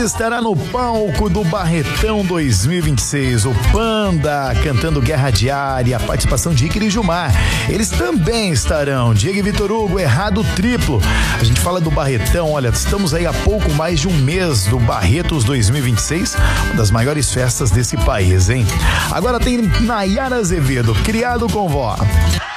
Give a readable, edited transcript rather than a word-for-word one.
estará no palco do Barretão 2026. O Panda cantando Guerra Diária, a participação de Iker e Gilmar. Eles também estarão. Diego e Vitor Hugo, Errado Triplo. A gente fala do Barretão, olha, estamos aí há pouco mais de um mês do Barretos 2026, uma das maiores festas desse país, hein? Agora tem Nayara Azevedo, Criado com Vó.